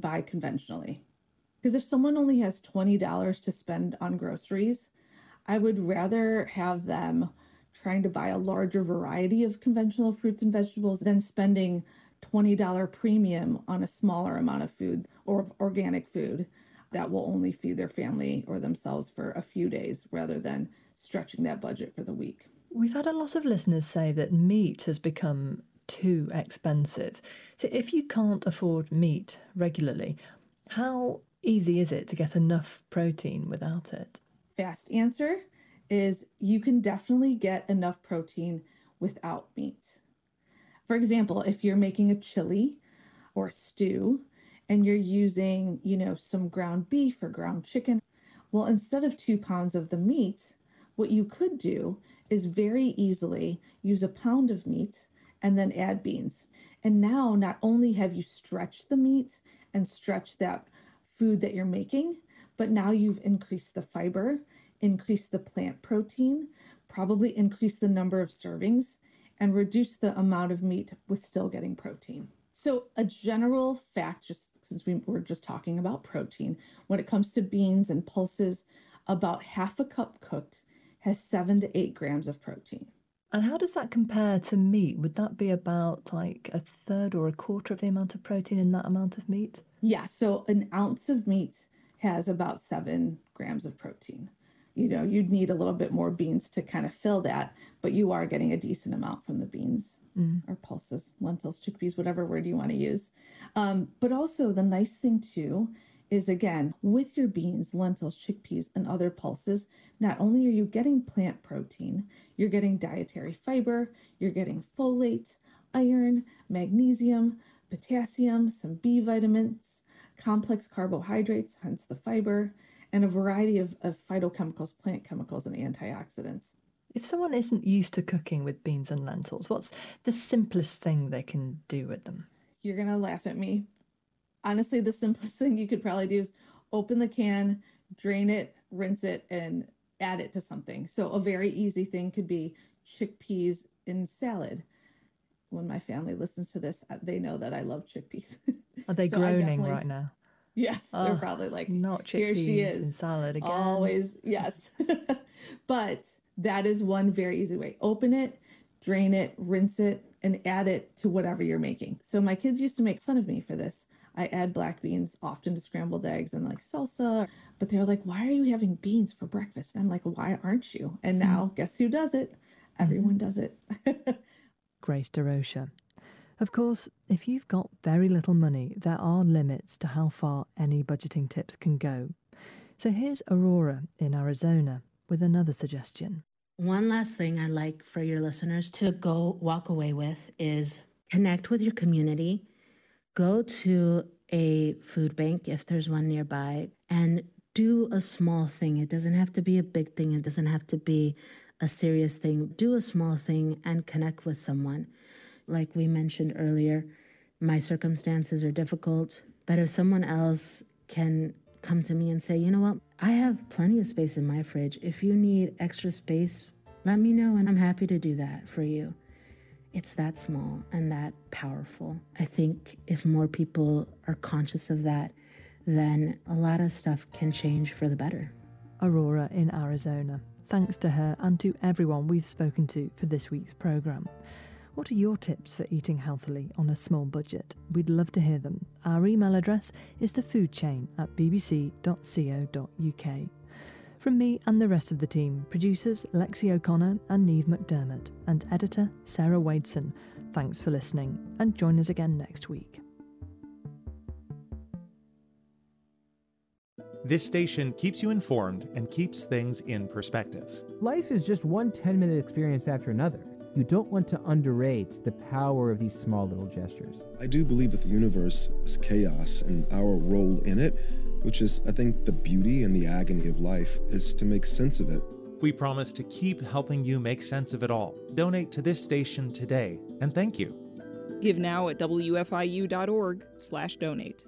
buy conventionally. Because if someone only has $20 to spend on groceries, I would rather have them trying to buy a larger variety of conventional fruits and vegetables than spending $20 premium on a smaller amount of food or organic food that will only feed their family or themselves for a few days rather than stretching that budget for the week. We've had a lot of listeners say that meat has become too expensive. So if you can't afford meat regularly, how easy is it to get enough protein without it? Fast answer is you can definitely get enough protein without meat. For example, if you're making a chili or a stew and you're using, some ground beef or ground chicken, well, instead of 2 pounds of the meat, what you could do is very easily use a pound of meat and then add beans. And now not only have you stretched the meat and stretched that food that you're making, but now you've increased the fiber, increased the plant protein, probably increased the number of servings, and reduced the amount of meat with still getting protein. So a general fact, just since we were just talking about protein, when it comes to beans and pulses, about half a cup cooked has 7 to 8 grams of protein. And how does that compare to meat? Would that be about like a third or a quarter of the amount of protein in that amount of meat? Yeah, so an ounce of meat has about 7 grams of protein. You'd need a little bit more beans to kind of fill that, but you are getting a decent amount from the beans or pulses, lentils, chickpeas, whatever word you want to use. But also the nice thing too is, again, with your beans, lentils, chickpeas, and other pulses, not only are you getting plant protein, you're getting dietary fiber, you're getting folate, iron, magnesium, potassium, some B vitamins, complex carbohydrates, hence the fiber, and a variety of phytochemicals, plant chemicals, and antioxidants. If someone isn't used to cooking with beans and lentils, what's the simplest thing they can do with them? You're going to laugh at me. Honestly, the simplest thing you could probably do is open the can, drain it, rinse it, and add it to something. So a very easy thing could be chickpeas in salad. When my family listens to this, they know that I love chickpeas. Are they groaning right now? Yes, they're probably like, not chickpeas here she is. In salad again. Always, yes. But that is one very easy way. Open it, drain it, rinse it, and add it to whatever you're making. So my kids used to make fun of me for this. I add black beans often to scrambled eggs and like salsa, but they're like, why are you having beans for breakfast? And I'm like, why aren't you? And now guess who does it? Everyone does it. Grace DeRocha. Of course, if you've got very little money, there are limits to how far any budgeting tips can go. So here's Aurora in Arizona with another suggestion. One last thing I'd like for your listeners to walk away with is connect with your community. Go to a food bank if there's one nearby and do a small thing. It doesn't have to be a big thing. It doesn't have to be a serious thing. Do a small thing and connect with someone. Like we mentioned earlier, my circumstances are difficult, but if someone else can come to me and say, you know what, I have plenty of space in my fridge. If you need extra space, let me know and I'm happy to do that for you. It's that small and that powerful. I think if more people are conscious of that, then a lot of stuff can change for the better. Aurora in Arizona. Thanks to her and to everyone we've spoken to for this week's programme. What are your tips for eating healthily on a small budget? We'd love to hear them. Our email address is thefoodchain@bbc.co.uk. From me and the rest of the team, producers Lexi O'Connor and Neve McDermott, and editor Sarah Wadeson, thanks for listening, and join us again next week. This station keeps you informed and keeps things in perspective. Life is just one 10-minute experience after another. You don't want to underrate the power of these small little gestures. I do believe that the universe is chaos, and our role in it, which is, I think, the beauty and the agony of life, is to make sense of it. We promise to keep helping you make sense of it all. Donate to this station today, and thank you. Give now at wfiu.org/donate.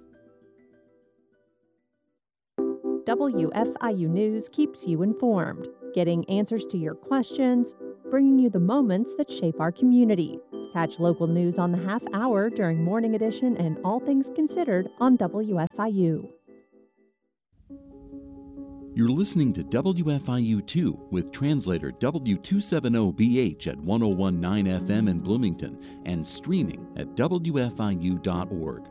WFIU News keeps you informed, getting answers to your questions bringing you the moments that shape our community. Catch local news on the half hour during Morning Edition and All Things Considered on WFIU. You're listening to WFIU2 with translator W270BH at 101.9 FM in Bloomington and streaming at WFIU.org.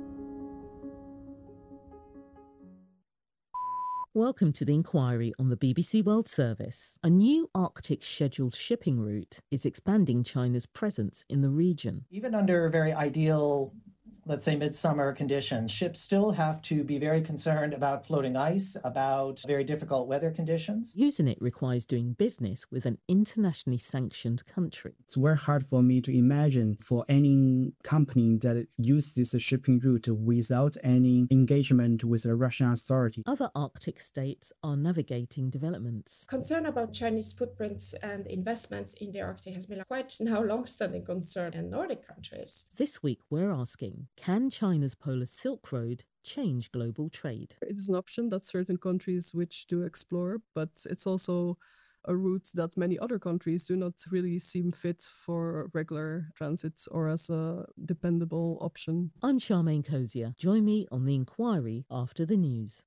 Welcome to the inquiry on the BBC World Service. A new Arctic scheduled shipping route is expanding China's presence in the region. Even under very ideal, let's say, midsummer conditions, ships still have to be very concerned about floating ice, about very difficult weather conditions. Using it requires doing business with an internationally sanctioned country. It's very hard for me to imagine for any company that uses this shipping route without any engagement with the Russian authority. Other Arctic states are navigating developments. Concern about Chinese footprint and investments in the Arctic has been quite now long-standing concern in Nordic countries. This week we're asking, can China's Polar Silk Road change global trade? It is an option that certain countries wish to explore, but it's also a route that many other countries do not really seem fit for regular transit or as a dependable option. I'm Charmaine Cozier. Join me on The Inquiry after the news.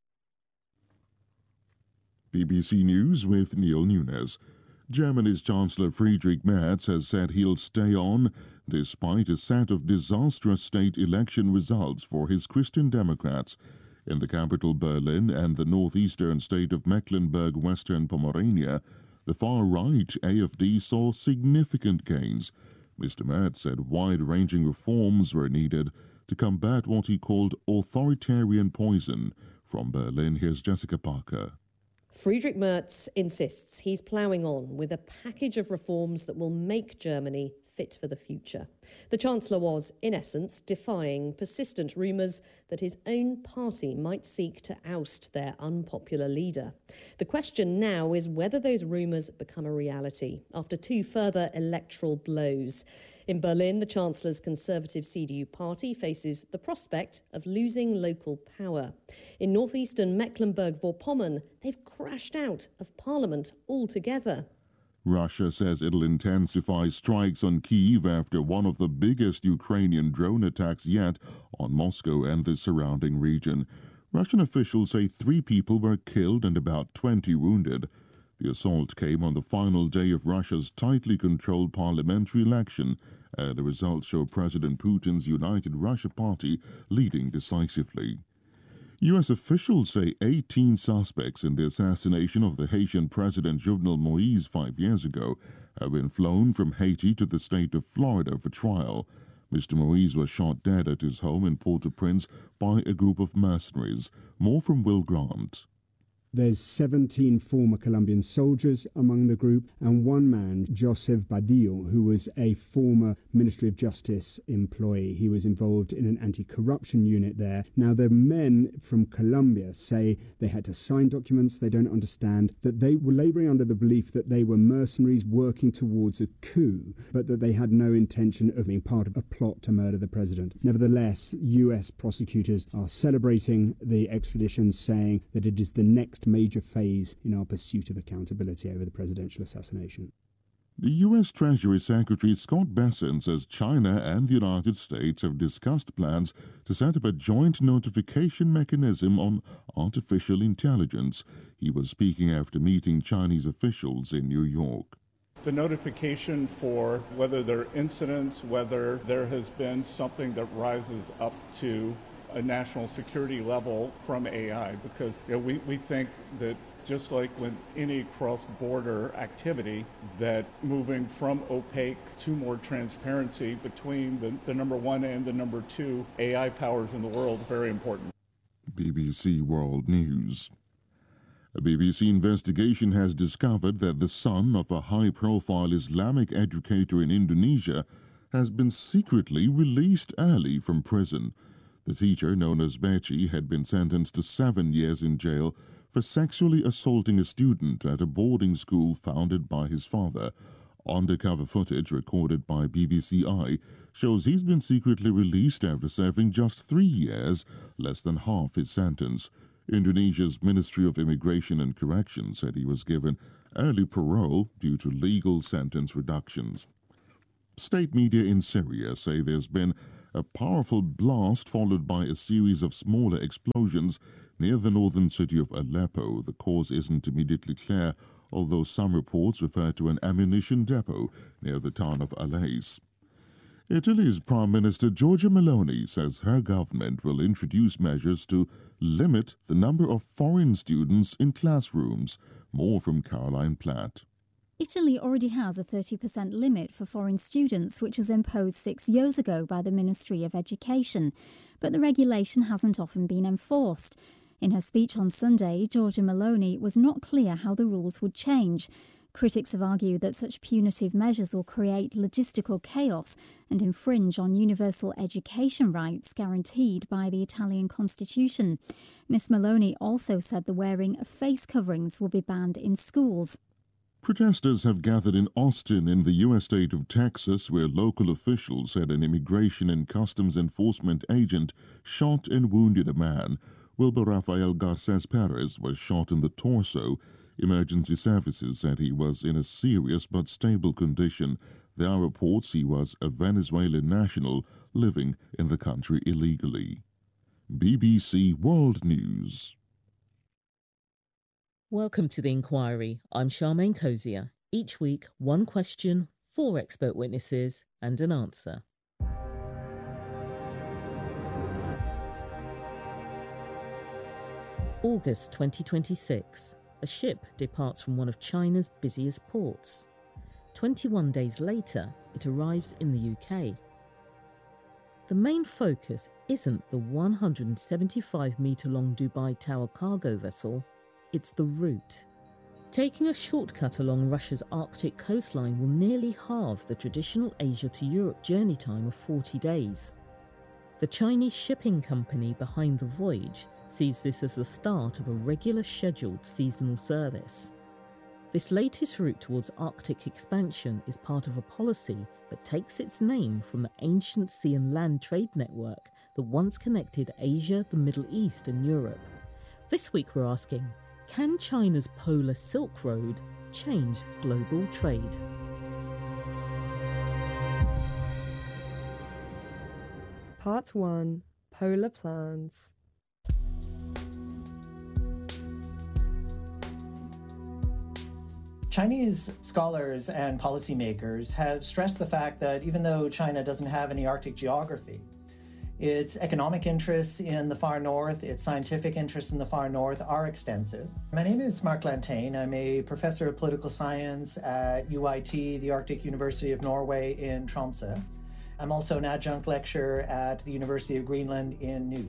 BBC News with Neil Nunes. Germany's Chancellor Friedrich Merz has said he'll stay on despite a set of disastrous state election results for his Christian Democrats. In the capital Berlin and the northeastern state of Mecklenburg-Western Pomerania, the far-right AfD saw significant gains. Mr. Merz said wide-ranging reforms were needed to combat what he called authoritarian poison. From Berlin, here's Jessica Parker. Friedrich Merz insists he's ploughing on with a package of reforms that will make Germany fit for the future. The Chancellor was, in essence, defying persistent rumours that his own party might seek to oust their unpopular leader. The question now is whether those rumours become a reality after two further electoral blows. In Berlin, the Chancellor's Conservative CDU party faces the prospect of losing local power. In northeastern Mecklenburg-Vorpommern, they've crashed out of parliament altogether. Russia says it'll intensify strikes on Kyiv after one of the biggest Ukrainian drone attacks yet on Moscow and the surrounding region. Russian officials say 3 people were killed and about 20 wounded. The assault came on the final day of Russia's tightly controlled parliamentary election. The results show President Putin's United Russia Party leading decisively. U.S. officials say 18 suspects in the assassination of the Haitian President Jovenel Moïse 5 years ago have been flown from Haiti to the state of Florida for trial. Mr. Moïse was shot dead at his home in Port-au-Prince by a group of mercenaries. More from Will Grant. There's 17 former Colombian soldiers among the group and one man, Joseph Badillo, who was a former Ministry of Justice employee. He was involved in an anti-corruption unit there. Now, the men from Colombia say they had to sign documents they don't understand, that they were laboring under the belief that they were mercenaries working towards a coup, but that they had no intention of being part of a plot to murder the president. Nevertheless, U.S. prosecutors are celebrating the extradition, saying that it is the next major phase in our pursuit of accountability over the presidential assassination. The U.S. Treasury Secretary Scott Bessent says China and the United States have discussed plans to set up a joint notification mechanism on artificial intelligence. He was speaking after meeting Chinese officials in New York. The notification for whether there are incidents, whether there has been something that rises up to a national security level from AI, because we think that just like with any cross-border activity, that moving from opaque to more transparency between the number one and the number two AI powers in the world is very important. BBC World News. A BBC investigation has discovered that the son of a high-profile Islamic educator in Indonesia has been secretly released early from prison. The teacher, known as Beci, had been sentenced to 7 years in jail for sexually assaulting a student at a boarding school founded by his father. Undercover footage recorded by BBC Eye shows he's been secretly released after serving just 3 years, less than half his sentence. Indonesia's Ministry of Immigration and Corrections said he was given early parole due to legal sentence reductions. State media in Syria say there's been a powerful blast followed by a series of smaller explosions near the northern city of Aleppo. The cause isn't immediately clear, although some reports refer to an ammunition depot near the town of Alais. Italy's Prime Minister Giorgia Meloni says her government will introduce measures to limit the number of foreign students in classrooms. More from Caroline Platt. Italy already has a 30% limit for foreign students, which was imposed 6 years ago by the Ministry of Education. But the regulation hasn't often been enforced. In her speech on Sunday, Giorgia Meloni was not clear how the rules would change. Critics have argued that such punitive measures will create logistical chaos and infringe on universal education rights guaranteed by the Italian constitution. Ms Meloni also said the wearing of face coverings will be banned in schools. Protesters have gathered in Austin in the U.S. state of Texas, where local officials said an immigration and customs enforcement agent shot and wounded a man. Wilbur Rafael Garces Perez was shot in the torso. Emergency services said he was in a serious but stable condition. There are reports he was a Venezuelan national living in the country illegally. BBC World News. Welcome to The Inquiry. I'm Charmaine Cozier. Each week, one question, 4 expert witnesses, and an answer. August 2026. A ship departs from one of China's busiest ports. 21 days later, it arrives in the UK. The main focus isn't the 175-metre-long Dubai Tower cargo vessel, it's the route. Taking a shortcut along Russia's Arctic coastline will nearly halve the traditional Asia to Europe journey time of 40 days. The Chinese shipping company behind the voyage sees this as the start of a regular scheduled seasonal service. This latest route towards Arctic expansion is part of a policy that takes its name from the ancient sea and land trade network that once connected Asia, the Middle East and Europe. This week we're asking, can China's Polar Silk Road change global trade? Part 1. Polar Plans. Chinese scholars and policymakers have stressed the fact that even though China doesn't have any Arctic geography, its economic interests in the far north, its scientific interests in the far north are extensive. My name is Mark Lantane. I'm a professor of political science at UiT, the Arctic University of Norway in Tromsø. I'm also an adjunct lecturer at the University of Greenland in Nuuk.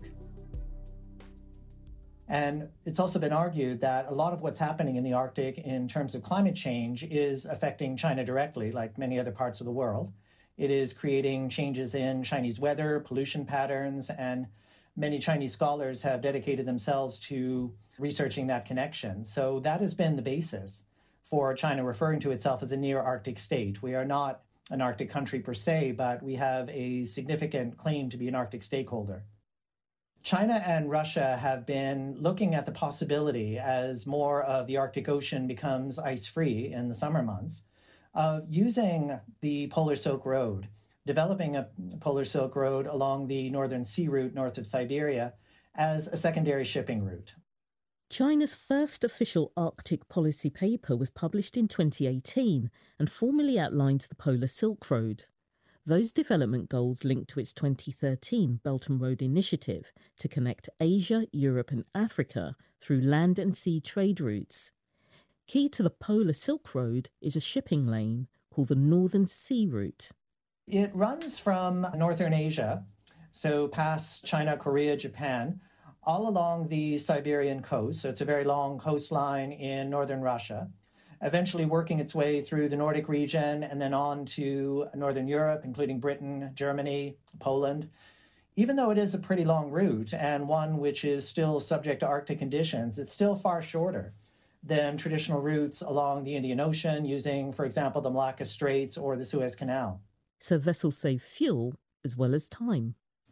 And it's also been argued that a lot of what's happening in the Arctic in terms of climate change is affecting China directly, like many other parts of the world. It is creating changes in Chinese weather, pollution patterns, and many Chinese scholars have dedicated themselves to researching that connection. So that has been the basis for China referring to itself as a near Arctic state. We are not an Arctic country per se, but we have a significant claim to be an Arctic stakeholder. China and Russia have been looking at the possibility, as more of the Arctic Ocean becomes ice-free in the summer months, of using the Polar Silk Road, developing a Polar Silk Road along the Northern Sea Route north of Siberia as a secondary shipping route. China's first official Arctic policy paper was published in 2018 and formally outlines the Polar Silk Road. Those development goals linked to its 2013 Belt and Road Initiative to connect Asia, Europe and Africa through land and sea trade routes. Key to the Polar Silk Road is a shipping lane called the Northern Sea Route. It runs from northern Asia, so past China, Korea, Japan, all along the Siberian coast. So it's a very long coastline in northern Russia, eventually working its way through the Nordic region and then on to northern Europe, including Britain, Germany, Poland. Even though it is a pretty long route and one which is still subject to Arctic conditions, it's still far shorter than traditional routes along the Indian Ocean using, for example, the Malacca Straits or the Suez Canal. So vessels save fuel as well as time.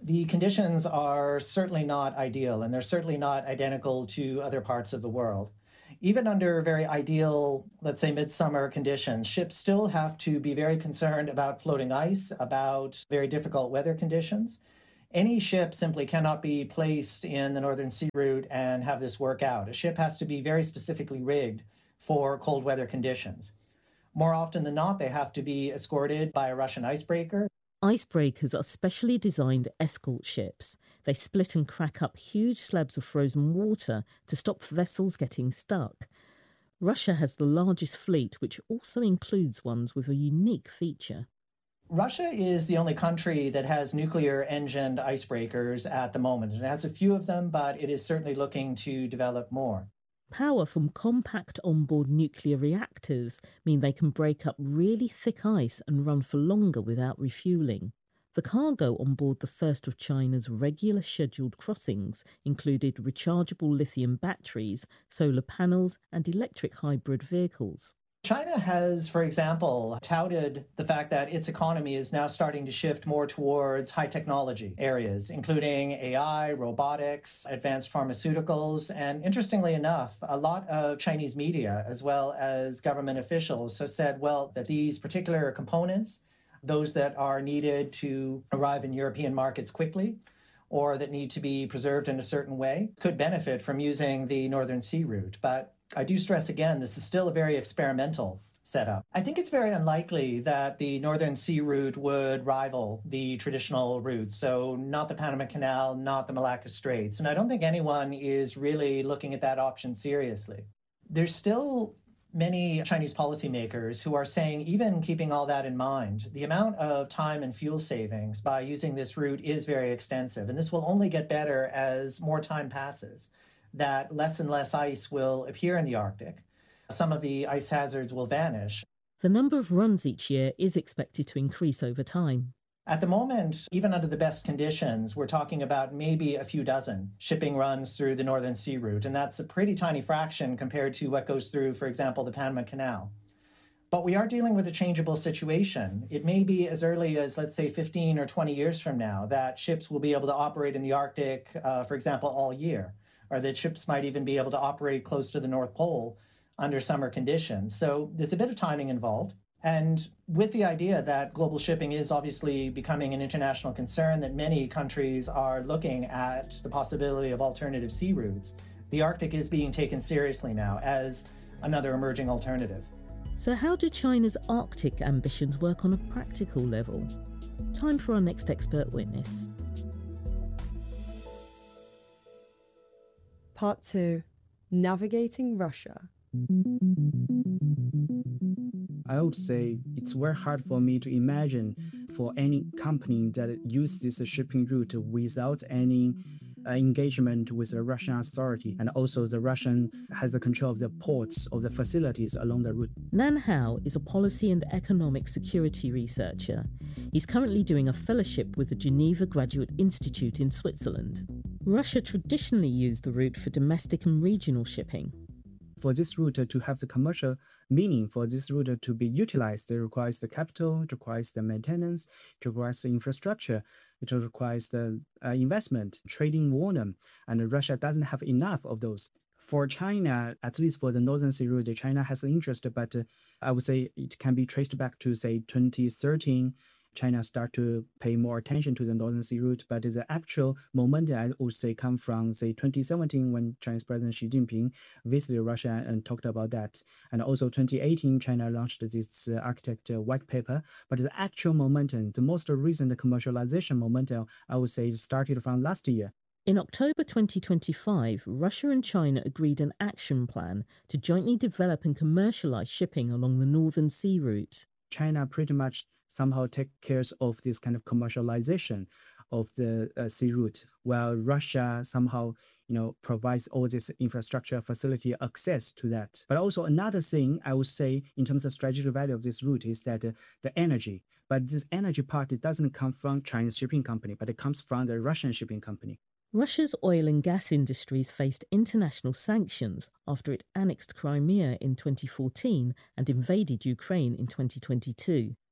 The conditions are certainly not ideal, and they're certainly not identical to other parts of the world. Even under very ideal, let's say midsummer conditions, ships still have to be very concerned about floating ice, about very difficult weather conditions. Any ship simply cannot be placed in the Northern Sea Route and have this work out. A ship has to be very specifically rigged for cold weather conditions. More often than not, they have to be escorted by a Russian icebreaker. Icebreakers are specially designed escort ships. They split and crack up huge slabs of frozen water to stop vessels getting stuck. Russia has the largest fleet, which also includes ones with a unique feature. Russia is the only country that has nuclear-engined icebreakers at the moment. It has a few of them, but it is certainly looking to develop more. Power from compact onboard nuclear reactors mean they can break up really thick ice and run for longer without refuelling. The cargo on board the first of China's regular scheduled crossings included rechargeable lithium batteries, solar panels, and electric hybrid vehicles. China has, for example, touted the fact that its economy is now starting to shift more towards high technology areas, including AI, robotics, advanced pharmaceuticals. And interestingly enough, a lot of Chinese media, as well as government officials, have said, well, that these particular components, those that are needed to arrive in European markets quickly, or that need to be preserved in a certain way, could benefit from using the Northern Sea Route. But I do stress again, this is still a very experimental setup. I think it's very unlikely that the Northern Sea Route would rival the traditional routes. So not the Panama Canal, not the Malacca Straits. And I don't think anyone is really looking at that option seriously. There's still many Chinese policymakers who are saying, even keeping all that in mind, the amount of time and fuel savings by using this route is very extensive. And this will only get better as more time passes, that less and less ice will appear in the Arctic. Some of the ice hazards will vanish. The number of runs each year is expected to increase over time. At the moment, even under the best conditions, we're talking about maybe a few dozen shipping runs through the Northern Sea Route, and that's a pretty tiny fraction compared to what goes through, for example, the Panama Canal. But we are dealing with a changeable situation. It may be as early as, let's say, 15 or 20 years from now that ships will be able to operate in the Arctic, for example, all year, or that ships might even be able to operate close to the North Pole under summer conditions. So there's a bit of timing involved. And with the idea that global shipping is obviously becoming an international concern, that many countries are looking at the possibility of alternative sea routes, the Arctic is being taken seriously now as another emerging alternative. So how do China's Arctic ambitions work on a practical level? Time for our next expert witness. Part 2. Navigating Russia. I would say it's very hard for me to imagine for any company that uses this shipping route without any engagement with the Russian authority, and also the Russian has the control of the ports, of the facilities along the route. Nan Hao is a policy and economic security researcher. He's currently doing a fellowship with the Geneva Graduate Institute in Switzerland. Russia traditionally used the route for domestic and regional shipping. For this route to have the commercial meaning, for this route to be utilized, it requires the capital, it requires the maintenance, it requires the infrastructure, it requires the investment, trading volume, and Russia doesn't have enough of those. For China, at least for the Northern Sea route, China has an interest, but I would say it can be traced back to, say, 2013. China start to pay more attention to the Northern Sea route, but the actual momentum, I would say, come from, say, 2017 when Chinese President Xi Jinping visited Russia and talked about that. And also 2018, China launched this architect white paper. But the actual momentum, the most recent commercialization momentum, I would say, started from last year. In October 2025, Russia and China agreed an action plan to jointly develop and commercialize shipping along the Northern Sea route. China pretty much somehow take care of this kind of commercialization of the sea route, while Russia somehow, provides all this infrastructure, facility, access to that. But also another thing I would say in terms of strategic value of this route is that the energy. But this energy part, it doesn't come from Chinese shipping company, but it comes from the Russian shipping company. Russia's oil and gas industries faced international sanctions after it annexed Crimea in 2014 and invaded Ukraine in 2022.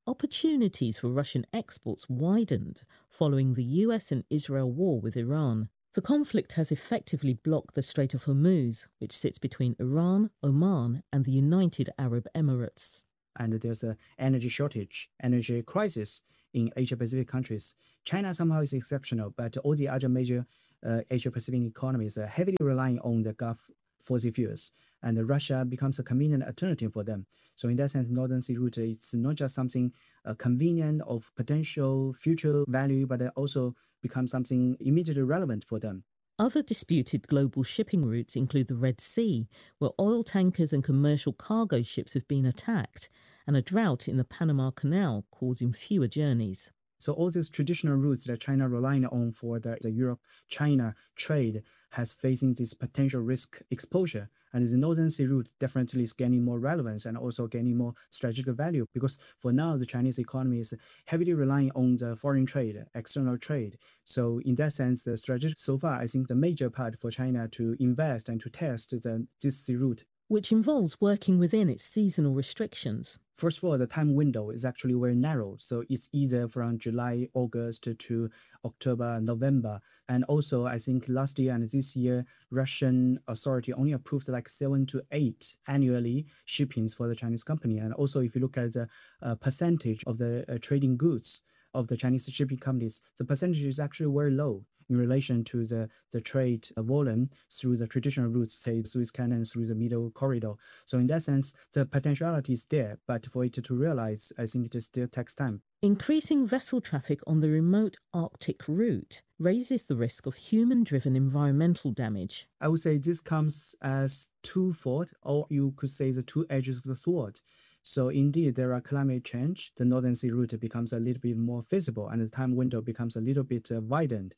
opportunities for Russian exports widened following the US and Israel war with Iran. The conflict has effectively blocked the Strait of Hormuz, which sits between Iran, Oman, and the United Arab Emirates. And there's an energy shortage, energy crisis in Asia-Pacific countries. China somehow is exceptional, but all the other major Asia-Pacific economies are heavily relying on the Gulf fossil fuels, and Russia becomes a convenient alternative for them. So in that sense, Northern Sea Route, it's not just something convenient of potential future value, but it also becomes something immediately relevant for them. Other disputed global shipping routes include the Red Sea, where oil tankers and commercial cargo ships have been attacked, and a drought in the Panama Canal causing fewer journeys. So all these traditional routes that China relying on for the Europe-China trade has facing this potential risk exposure. And the Northern Sea route definitely is gaining more relevance and also gaining more strategic value, because for now, the Chinese economy is heavily relying on the foreign trade, external trade. So in that sense, the strategy so far, I think the major part for China to invest and to test this sea route, which involves working within its seasonal restrictions. First of all, the time window is actually very narrow. So it's either from July, August to October, November. And also, I think last year and this year, Russian authority only approved like 7 to 8 annually shippings for the Chinese company. And also, if you look at the percentage of the trading goods of the Chinese shipping companies, the percentage is actually very low in relation to the trade volume through the traditional routes, say Suez Canal, through the Middle Corridor. So in that sense, the potentiality is there, but for it to realize, I think it still takes time. Increasing vessel traffic on the remote Arctic route raises the risk of human-driven environmental damage. I would say this comes as twofold, or you could say the two edges of the sword. So indeed, there are climate change. The Northern Sea route becomes a little bit more feasible, and the time window becomes a little bit widened.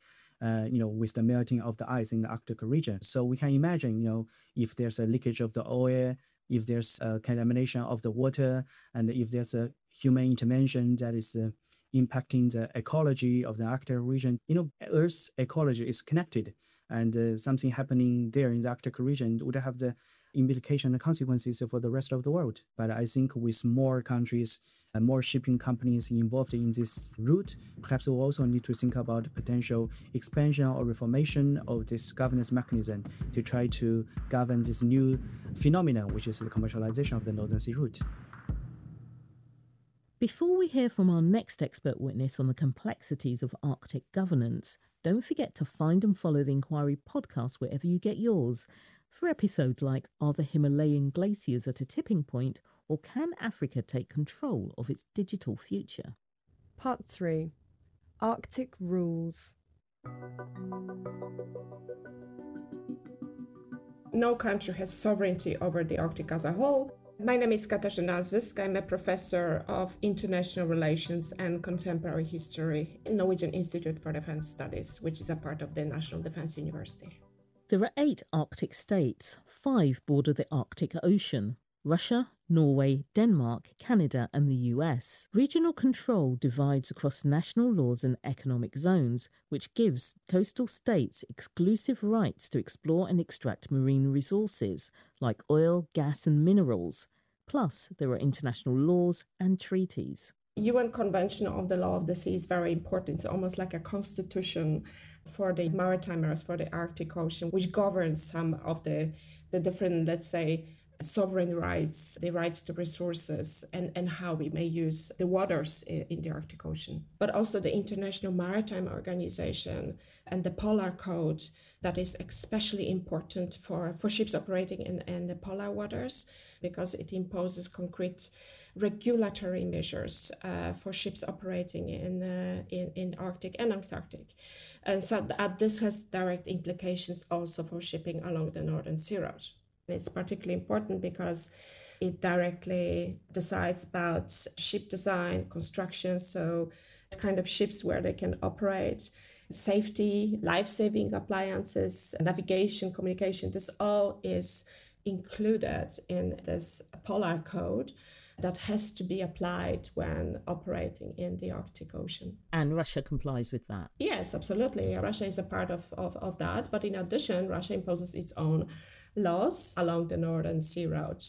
With the melting of the ice in the Arctic region. So we can imagine, if there's a leakage of the oil, if there's a contamination of the water, and if there's a human intervention that is impacting the ecology of the Arctic region. Earth's ecology is connected, and something happening there in the Arctic region would have the implication and consequences for the rest of the world. But I think with more countries and more shipping companies involved in this route, perhaps we'll also need to think about potential expansion or reformation of this governance mechanism to try to govern this new phenomenon, which is the commercialization of the Northern Sea route. Before we hear from our next expert witness on the complexities of Arctic governance, don't forget to find and follow the Inquiry podcast wherever you get yours, for episodes like Are the Himalayan Glaciers at a Tipping Point, or Can Africa Take Control of its Digital Future? Part 3. Arctic Rules. No country has sovereignty over the Arctic as a whole. My name is Katarzyna Zysk. I'm a professor of international relations and contemporary history in Norwegian Institute for Defense Studies, which is a part of the National Defense University. There are 8 Arctic states, 5 border the Arctic Ocean: Russia, Norway, Denmark, Canada, and the US. Regional control divides across national laws and economic zones, which gives coastal states exclusive rights to explore and extract marine resources like oil, gas, and minerals. Plus, there are international laws and treaties. UN Convention on the Law of the Sea is very important. It's almost like a constitution for the maritime areas, for the Arctic Ocean, which governs some of the different, let's say, sovereign rights, the rights to resources, and how we may use the waters in the Arctic Ocean. But also the International Maritime Organization and the Polar Code, that is especially important for ships operating in the polar waters, because it imposes concrete regulatory measures for ships operating in Arctic and Antarctic. And so this has direct implications also for shipping along the Northern Sea Route. It's particularly important because it directly decides about ship design, construction, so the kind of ships where they can operate, safety, life-saving appliances, navigation, communication. This all is included in this Polar Code that has to be applied when operating in the Arctic Ocean. And Russia complies with that? Yes, absolutely. Russia is a part of that. But in addition, Russia imposes its own laws along the Northern Sea Route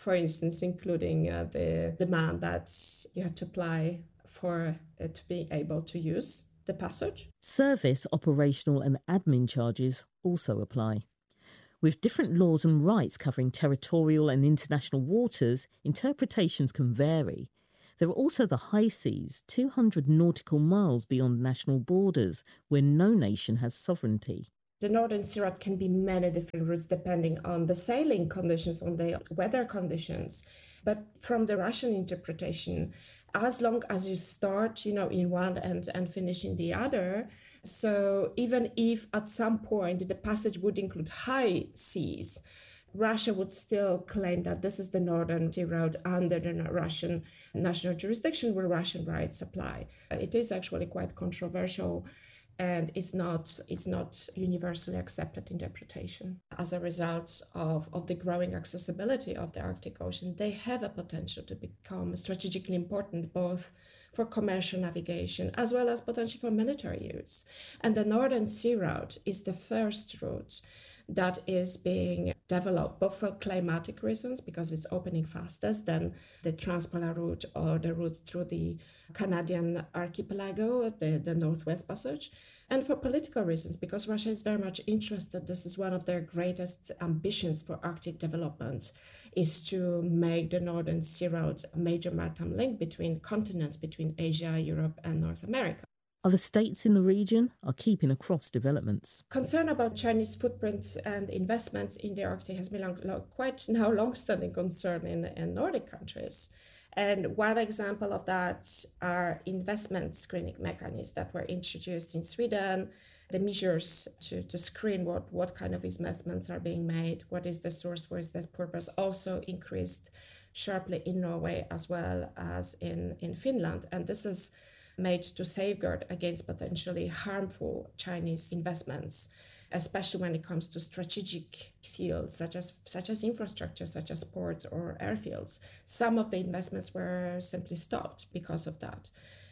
for instance, including the demand that you have to apply for to be able to use the passage. Service, operational and admin charges also apply. With different laws and rights covering territorial and international waters, interpretations can vary. There are also the high seas, 200 nautical miles beyond national borders, where no nation has sovereignty. The Northern Sea Route can be many different routes depending on the sailing conditions, on the weather conditions. But from the Russian interpretation, as long as you start, in one end and finish in the other, so even if at some point the passage would include high seas, Russia would still claim that this is the Northern Sea Route under the Russian national jurisdiction where Russian rights apply. It is actually quite controversial, and it's not universally accepted interpretation. As a result of the growing accessibility of the Arctic Ocean, they have a potential to become strategically important both for commercial navigation as well as potentially for military use. And the Northern Sea Route is the first route that is being developed both for climatic reasons, because it's opening fastest than the Trans-Polar Route or the route through the Canadian archipelago, the Northwest Passage, and for political reasons, because Russia is very much interested. This is one of their greatest ambitions for Arctic development, is to make the Northern Sea Route a major maritime link between continents, between Asia, Europe, and North America. Other states in the region are keeping across developments. Concern about Chinese footprint and investments in the Arctic has been quite now long-standing concern in Nordic countries. And one example of that are investment screening mechanisms that were introduced in Sweden, the measures to screen what kind of investments are being made, what is the source, what is the purpose, also increased sharply in Norway as well as in Finland. And this is made to safeguard against potentially harmful Chinese investments, especially when it comes to strategic fields such as infrastructure, such as ports or airfields. Some of the investments were simply stopped because of that.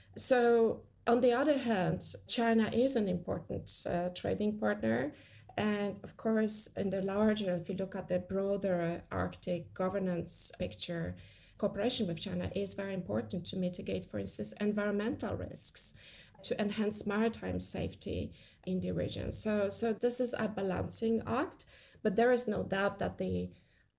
So on the other hand, China is an important trading partner. And of course, in the larger, if you look at the broader Arctic governance picture, cooperation with China is very important to mitigate, for instance, environmental risks, to enhance maritime safety in the region. So this is a balancing act, but there is no doubt that the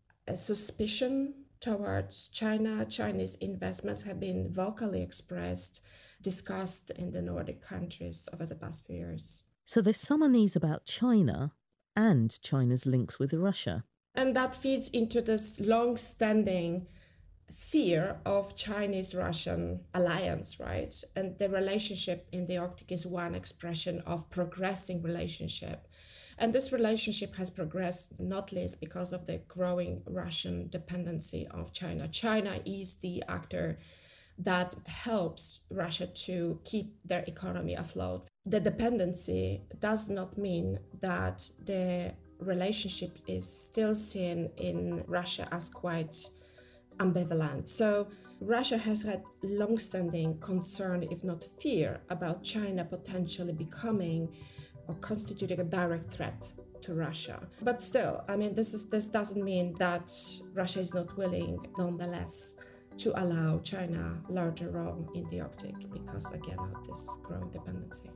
suspicion towards Chinese investments have been vocally expressed, discussed in the Nordic countries over the past few years. So there's some unease about China and China's links with Russia. And that feeds into this long-standing fear of Chinese-Russian alliance, right? And the relationship in the Arctic is one expression of progressing relationship. And this relationship has progressed not least because of the growing Russian dependency of China. China is the actor that helps Russia to keep their economy afloat. The dependency does not mean that the relationship is still seen in Russia as quite ambivalent. So Russia has had long-standing concern, if not fear, about China potentially becoming or constituting a direct threat to Russia. But still, this doesn't mean that Russia is not willing, nonetheless, to allow China a larger role in the Arctic because, again, of this growing dependency.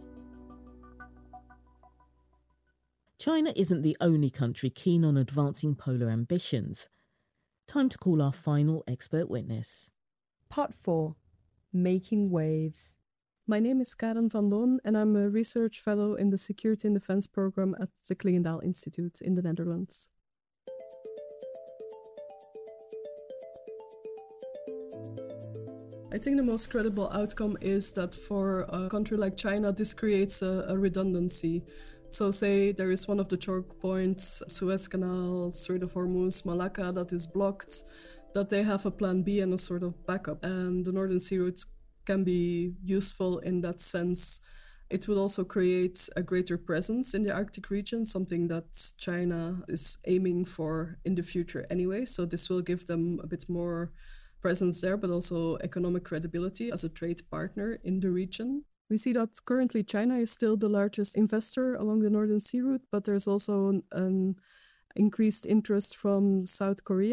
China isn't the only country keen on advancing polar ambitions. Time to call our final expert witness. Part 4. Making Waves. My name is Karen van Loon and I'm a research fellow in the Security and Defense Program at the Clingendael Institute in the Netherlands. I think the most credible outcome is that for a country like China, this creates a redundancy. So say there is one of the choke points, Suez Canal, Strait of Hormuz, Malacca, that is blocked, that they have a plan B and a sort of backup. And the Northern Sea Route can be useful in that sense. It will also create a greater presence in the Arctic region, something that China is aiming for in the future anyway. So this will give them a bit more presence there, but also economic credibility as a trade partner in the region. We see that currently China is still the largest investor along the Northern Sea Route, but there's also an increased interest from South Korea,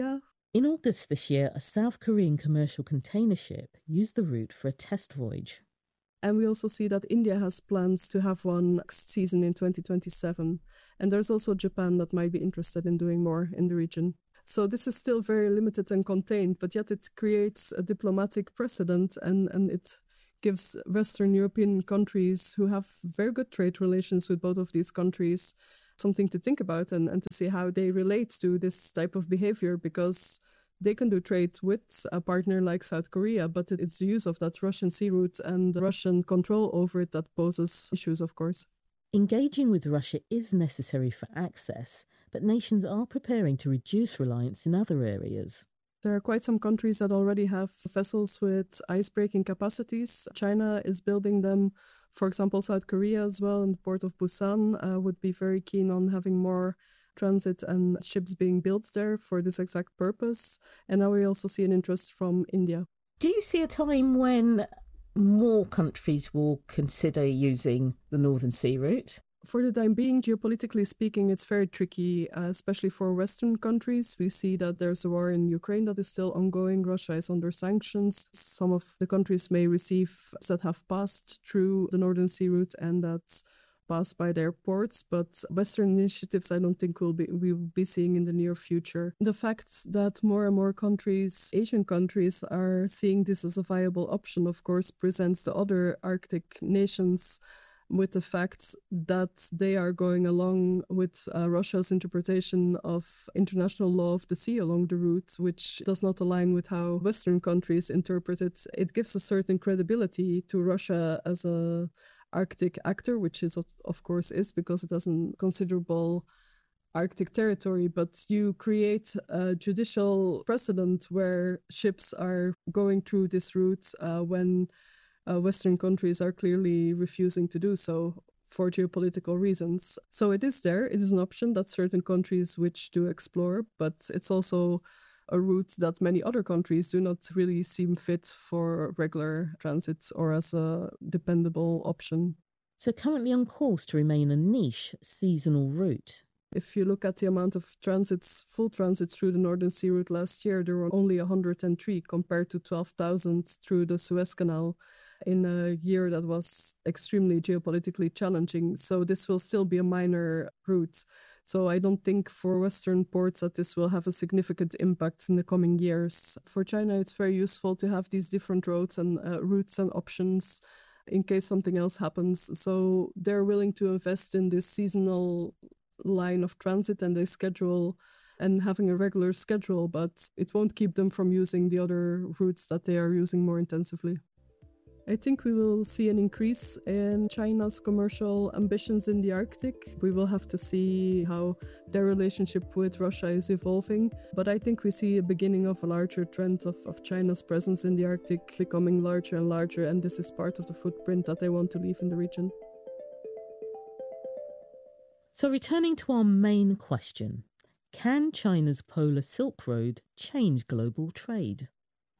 In August this year, a South Korean commercial container ship used the route for a test voyage. And we also see that India has plans to have one next season in 2027. And there's also Japan that might be interested in doing more in the region. So this is still very limited and contained, but yet it creates a diplomatic precedent and it gives Western European countries who have very good trade relations with both of these countries something to think about and to see how they relate to this type of behavior, because they can do trade with a partner like South Korea, but it's the use of that Russian sea route and Russian control over it that poses issues, of course. Engaging with Russia is necessary for access, but nations are preparing to reduce reliance in other areas. There are quite some countries that already have vessels with ice-breaking capacities. China is building them. For example, South Korea as well, in the port of Busan, would be very keen on having more transit and ships being built there for this exact purpose. And now we also see an interest from India. Do you see a time when more countries will consider using the Northern Sea route? For the time being, geopolitically speaking, it's very tricky, especially for Western countries. We see that there's a war in Ukraine that is still ongoing. Russia is under sanctions. Some of the countries may receive that have passed through the Northern Sea route and that pass by their ports, but Western initiatives I don't think we'll be seeing in the near future. The fact that more and more countries, Asian countries, are seeing this as a viable option, of course, presents the other Arctic nations with the fact that they are going along with Russia's interpretation of international law of the sea along the route, which does not align with how Western countries interpret it. It gives a certain credibility to Russia as a Arctic actor, which is of course is because it has a considerable Arctic territory, but you create a judicial precedent where ships are going through this route when Western countries are clearly refusing to do so for geopolitical reasons. So it is there. It is an option that certain countries wish to explore, but it's also a route that many other countries do not really seem fit for regular transit or as a dependable option. So currently on course to remain a niche seasonal route. If you look at the amount of transits, full transits through the Northern Sea route last year, there were only 103 compared to 12,000 through the Suez Canal in a year that was extremely geopolitically challenging. So this will still be a minor route. So I don't think for Western ports that this will have a significant impact in the coming years. For China, it's very useful to have these different roads and routes and options in case something else happens. So they're willing to invest in this seasonal line of transit and they schedule and having a regular schedule, but it won't keep them from using the other routes that they are using more intensively. I think we will see an increase in China's commercial ambitions in the Arctic. We will have to see how their relationship with Russia is evolving. But I think we see a beginning of a larger trend of China's presence in the Arctic becoming larger and larger, and this is part of the footprint that they want to leave in the region. So returning to our main question, can China's Polar Silk Road change global trade?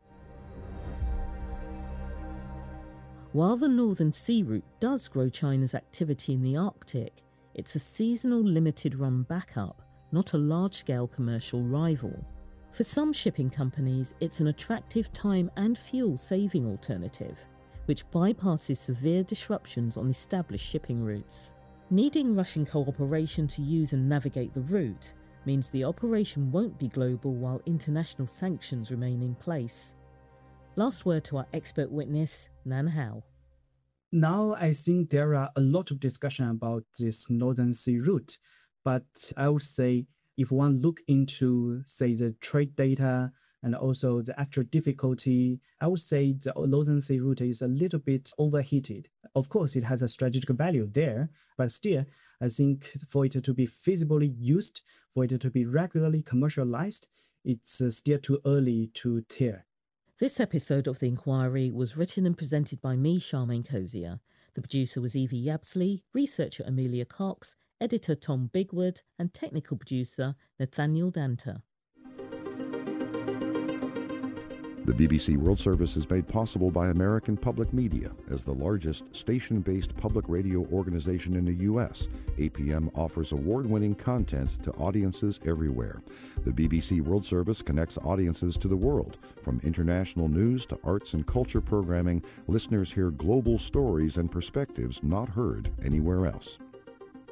While the Northern Sea route does grow China's activity in the Arctic, it's a seasonal limited-run backup, not a large-scale commercial rival. For some shipping companies, it's an attractive time and fuel-saving alternative, which bypasses severe disruptions on established shipping routes. Needing Russian cooperation to use and navigate the route means the operation won't be global while international sanctions remain in place. Last word to our expert witness, Nan Hao. Now I think there are a lot of discussion about this Northern Sea route, but I would say if one look into, say, the trade data and also the actual difficulty, I would say the Northern Sea route is a little bit overheated. Of course, it has a strategic value there, but still, I think for it to be feasibly used, for it to be regularly commercialized, it's still too early to tell. This episode of The Inquiry was written and presented by me, Charmaine Cozier. The producer was Evie Yabsley, researcher Amelia Cox, editor Tom Bigwood, and technical producer Nathaniel Danter. The BBC World Service is made possible by American Public Media. As the largest station-based public radio organization in the U.S., APM offers award-winning content to audiences everywhere. The BBC World Service connects audiences to the world. From international news to arts and culture programming, listeners hear global stories and perspectives not heard anywhere else.